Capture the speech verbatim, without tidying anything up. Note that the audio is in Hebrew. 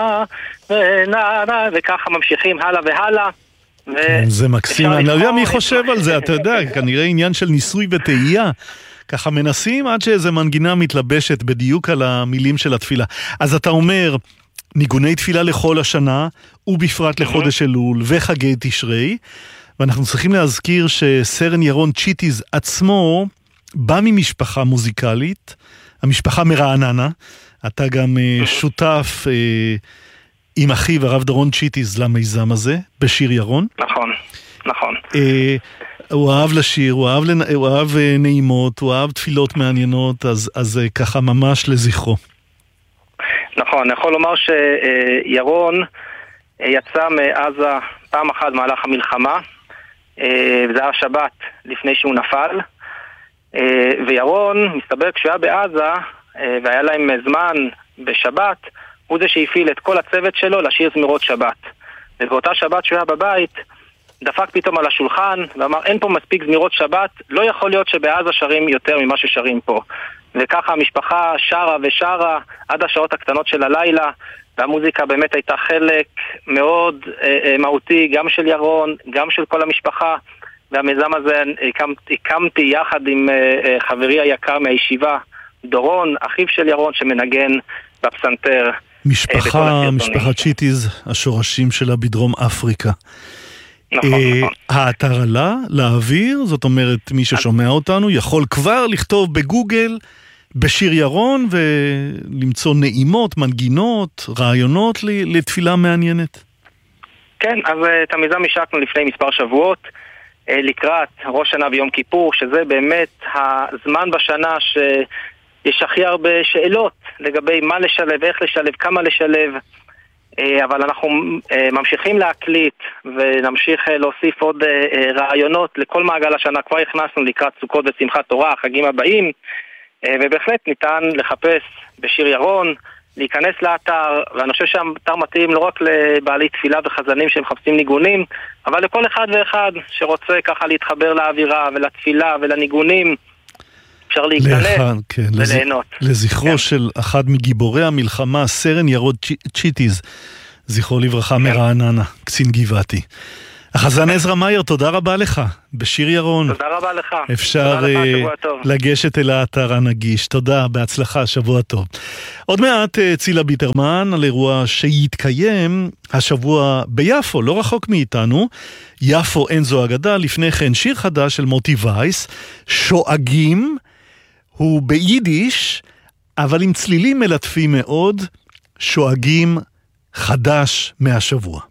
וככה ממשיכים הלאה והלאה. זה מקסים, אני לא יודע מי חושב על זה, אתה יודע, כנראה עניין של ניסוי וטעייה. ככה מנסים עד שאיזה מנגינה מתלבשת בדיוק על המילים של התפילה. אז אתה אומר, ניגוני תפילה לכל השנה, ובפרט לחודש אלול וחגי תשרי, ואנחנו צריכים להזכיר שסרן ירון צ'יטיז עצמו בא ממשפחה מוזיקלית, המשפחה מרעננה, אתה גם שותף עם אחיו הרב דורון צ'יטיז למיזם הזה, בשיר ירון. נכון, נכון. הוא אהב לשיר, הוא אהב, הוא אהב נעימות, הוא אהב תפילות מעניינות, אז, אז ככה ממש לזכרו. נכון, אני יכול לומר שירון יצא מעזה פעם אחת במהלך המלחמה, וזה היה שבת לפני שהוא נפל, וירון, מסתבר כשהוא היה בעזה, והיה להם זמן בשבת, הוא זה שהפעיל את כל הצוות שלו לשיר זמירות שבת. ובאותה שבת שהוא היה בבית, דפק פתאום על השולחן, ואמר, אין פה מספיק זמירות שבת, לא יכול להיות שבעזה שרים יותר ממה ששרים פה. וככה המשפחה שרה ושרה עד השעות הקטנות של הלילה, והמוזיקה באמת הייתה חלק מאוד אה, אה, מהותי, גם של ירון, גם של כל המשפחה, והמיזם הזה הקמתי, הקמתי יחד עם אה, אה, חברי היקר מהישיבה, דורון, אחיו של ירון, שמנגן בפסנתר. משפחה, אה, משפחת צ'יטיז, השורשים שלה בדרום אפריקה. נכון, אה, נכון. האתר עלה לאוויר, זאת אומרת מי ששומע אותנו יכול כבר לכתוב בגוגל בשיר ירון ולמצוא נעימות, מנגינות, רעיונות לתפילה מעניינת. כן, אז את המיזם השקנו לפני מספר שבועות לקראת ראש שנה ויום כיפור, שזה באמת הזמן בשנה שיש הכי הרבה שאלות לגבי מה לשלב, איך לשלב, כמה לשלב, אבל אנחנו ממשיכים להקליט ונמשיך להוסיף עוד רעיונות לכל מעגל השנה. כבר הכנסנו לקראת סוכות ושמחת תורה, החגים הבאים, ובהחלט ניתן לחפש בשיר ירון, להיכנס לאתר, ואני חושב שהאתר מתאים לא רק לבעלי תפילה וחזנים שמחפשים ניגונים, אבל לכל אחד ואחד שרוצה ככה להתחבר לאווירה ולתפילה ולניגונים, אפשר להיכנס כן, וליהנות. לזכרו כן. של אחד מגיבורי המלחמה, סרן ירון צ'יטיז, זכרו לברכה כן. מרעננה, קצין גבעתי. החזן עזרא מאייר, תודה רבה לך, בשיר ירון. תודה רבה לך. אפשר תודה לך, שבוע טוב. לגשת אל האתר הנגיש. תודה, בהצלחה, שבוע טוב. עוד מעט צילה ביטרמן על אירוע שיתקיים השבוע ביפו, לא רחוק מאיתנו. יפו אין זו אגדה, לפני כן שיר חדש של מוטי וייס, שואגים, הוא ביידיש, אבל עם צלילים מלטפים מאוד, שואגים חדש מהשבוע.